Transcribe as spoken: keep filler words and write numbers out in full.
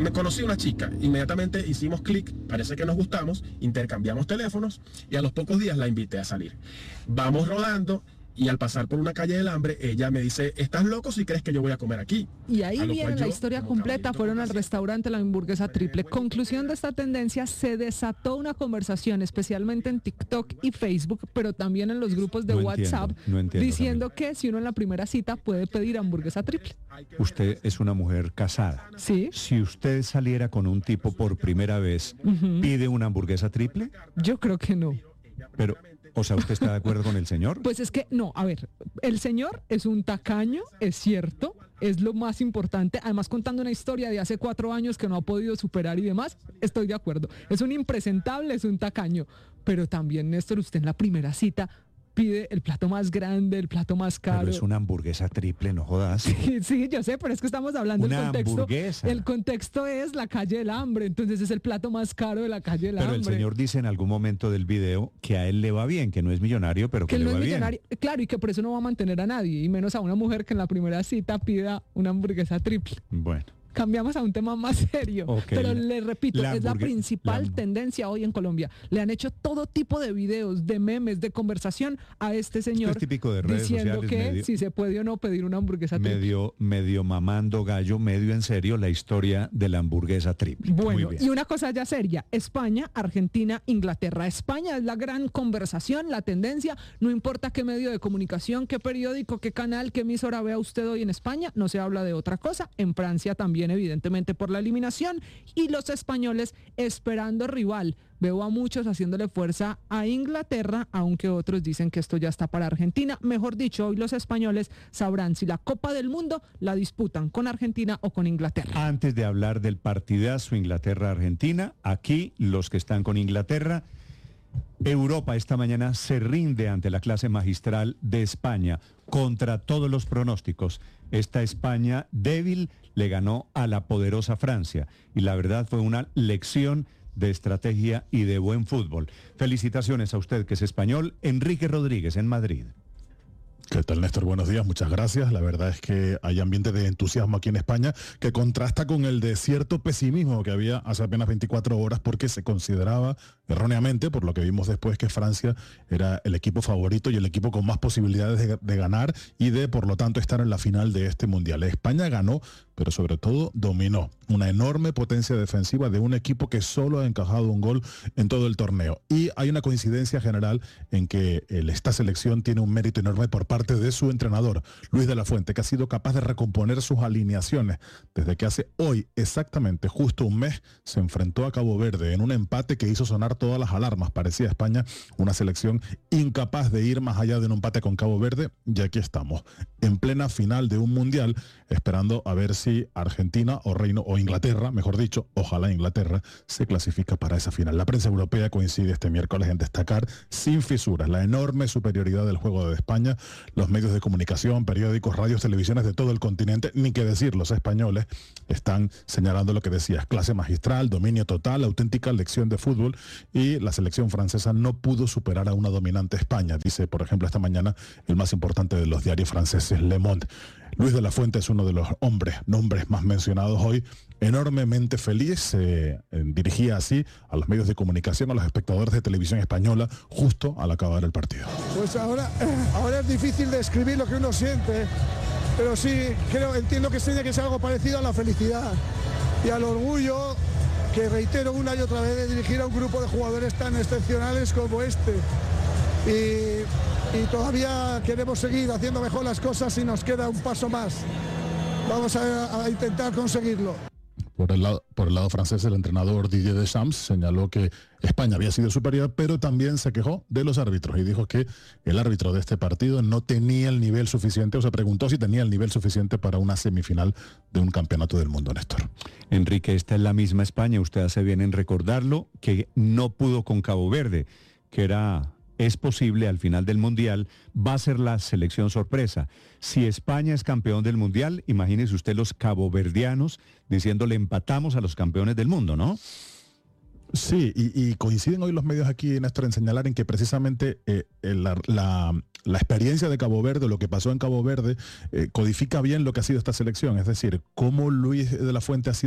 me conocí una chica, inmediatamente hicimos clic, parece que nos gustamos, intercambiamos teléfonos y a los pocos días la invité a salir. Vamos rodando y al pasar por una calle del hambre, ella me dice, ¿estás loco si crees que yo voy a comer aquí? Y ahí viene la yo, historia completa, fueron al restaurante La Hamburguesa Triple. Conclusión de esta tendencia, se desató una conversación, especialmente en TikTok y Facebook, pero también en los grupos de no WhatsApp, entiendo, no entiendo, diciendo Camila. que si uno en la primera cita puede pedir hamburguesa triple. Usted es una mujer casada. Sí. Si usted saliera con un tipo por primera vez, Uh-huh. ¿pide una hamburguesa triple? Yo creo que no. Pero, o sea, ¿usted está de acuerdo con el señor? Pues es que, no, a ver, el señor es un tacaño, es cierto, es lo más importante, además contando una historia de hace cuatro años que no ha podido superar y demás, estoy de acuerdo. Es un impresentable, es un tacaño, pero también, Néstor, usted en la primera cita pide el plato más grande, el plato más caro. Pero es una hamburguesa triple, no jodas. Sí, sí, yo sé, pero es que estamos hablando del Una contexto. hamburguesa. El contexto es la calle del hambre, entonces es el plato más caro de la calle del Pero hambre. el señor dice en algún momento del video que a él le va bien, que no es millonario, pero que, que él le no va es bien. millonario, claro, y que por eso no va a mantener a nadie, y menos a una mujer que en la primera cita pida una hamburguesa triple. Bueno. Cambiamos a un tema más serio, Okay. pero le repito, La es la hamburgue- principal la- tendencia hoy en Colombia. Le han hecho todo tipo de videos, de memes, de conversación a este señor, Esto es típico de redes diciendo sociales, que medio- si se puede o no pedir una hamburguesa triple. Medio, medio mamando gallo, medio en serio la historia de la hamburguesa triple. Muy Bueno, bien. y una cosa ya seria, España, Argentina, Inglaterra. España es la gran conversación, la tendencia, no importa qué medio de comunicación, qué periódico, qué canal, qué emisora vea usted hoy en España, no se habla de otra cosa. En Francia también, evidentemente, por la eliminación, y los españoles esperando rival. Veo a muchos haciéndole fuerza a Inglaterra, aunque otros dicen que esto ya está para Argentina. Mejor dicho, hoy los españoles sabrán si la Copa del Mundo la disputan con Argentina o con Inglaterra. Antes de hablar del partidazo Inglaterra-Argentina, aquí los que están con Inglaterra, Europa esta mañana se rinde ante la clase magistral de España contra todos los pronósticos. Esta España débil le ganó a la poderosa Francia y la verdad fue una lección de estrategia y de buen fútbol. Felicitaciones a usted que es español, Enrique Rodríguez en Madrid. ¿Qué tal, Néstor? Buenos días, muchas gracias. La verdad es que hay ambiente de entusiasmo aquí en España que contrasta con el de cierto pesimismo que había hace apenas veinticuatro horas porque se consideraba erróneamente, por lo que vimos después, que Francia era el equipo favorito y el equipo con más posibilidades de, de ganar y de, por lo tanto, estar en la final de este Mundial. España ganó, pero sobre todo dominó. Una enorme potencia defensiva de un equipo que solo ha encajado un gol en todo el torneo. Y hay una coincidencia general en que el, esta selección tiene un mérito enorme por parte de su entrenador, Luis de la Fuente, que ha sido capaz de recomponer sus alineaciones desde que hace hoy, exactamente justo un mes, se enfrentó a Cabo Verde en un empate que hizo sonar todas las alarmas. Parecía España una selección incapaz de ir más allá de un empate con Cabo Verde, y aquí estamos, en plena final de un Mundial, esperando a ver si Argentina o Reino o Inglaterra, mejor dicho, ojalá Inglaterra, se clasifica para esa final. La prensa europea coincide este miércoles en destacar sin fisuras la enorme superioridad del juego de España. Los medios de comunicación, periódicos, radios, televisiones de todo el continente, ni que decir los españoles, están señalando lo que decías, clase magistral, dominio total, auténtica lección de fútbol, y la selección francesa no pudo superar a una dominante España, dice, por ejemplo, esta mañana el más importante de los diarios franceses, Le Monde. Luis de la Fuente es uno de los hombres, nombres más mencionados hoy, enormemente feliz, se eh, dirigía así a los medios de comunicación, a los espectadores de televisión española, justo al acabar el partido. Pues ahora, ahora es difícil describir lo que uno siente, pero sí, creo, entiendo que tiene que ser algo parecido a la felicidad y al orgullo, que reitero una y otra vez, de dirigir a un grupo de jugadores tan excepcionales como este. Y, y todavía queremos seguir haciendo mejor las cosas y nos queda un paso más. Vamos a, a intentar conseguirlo. Por el, lado, por el lado francés, el entrenador Didier Deschamps señaló que España había sido superior, pero también se quejó de los árbitros y dijo que el árbitro de este partido no tenía el nivel suficiente, o se preguntó si tenía el nivel suficiente para una semifinal de un campeonato del mundo, Néstor. Enrique, esta es la misma España, usted hace bien en recordarlo, que no pudo con Cabo Verde, que era... es posible al final del Mundial, va a ser la selección sorpresa. Si España es campeón del Mundial, imagínese usted los caboverdianos diciéndole empatamos a los campeones del mundo, ¿no? Sí, y, y coinciden hoy los medios aquí, Néstor, en señalar en que precisamente eh, la, la, la experiencia de Cabo Verde, lo que pasó en Cabo Verde, eh, codifica bien lo que ha sido esta selección. Es decir, cómo Luis de la Fuente ha sido